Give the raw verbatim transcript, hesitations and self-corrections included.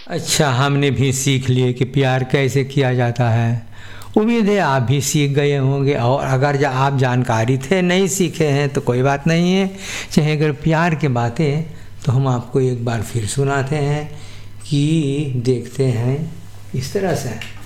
अच्छा, हमने भी सीख लिए कि प्यार कैसे किया जाता है। उम्मीद है आप भी सीख गए होंगे, और अगर जा आप जानकारी थे नहीं सीखे हैं तो कोई बात नहीं है। चाहे अगर प्यार की बातें तो हम आपको एक बार फिर सुनाते हैं कि देखते हैं इस तरह से।